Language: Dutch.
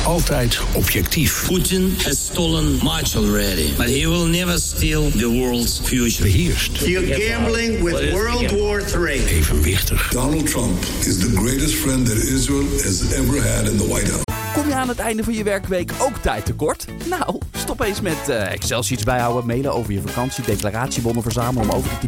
Altijd objectief. Putin has stolen much already, but he will never steal the world's future. Beheerst. You're gambling with World War III. Evenwichtig. Donald Trump is the greatest friend that Israel has ever had in the White House. Kom je aan het einde van je werkweek ook tijd tekort? Nou, stop eens met Excel-sheets bijhouden, mailen over je vakantie, declaratiebonnen verzamelen om over te